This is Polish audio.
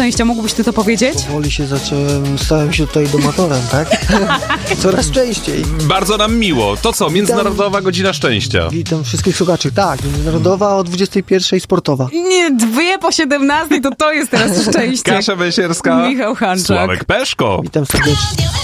szczęścia, mógłbyś ty to powiedzieć? Powoli się stałem się tutaj domatorem, tak? Coraz częściej. Bardzo nam miło. To co, Międzynarodowa Godzina Szczęścia. Witam wszystkich słuchaczy. Tak, międzynarodowa o 21 sportowa. Nie, 2 po 17 to jest teraz szczęście. Kasia Węsierska, Michał Hanczak. Sławek Peszko. Witam serdecznie.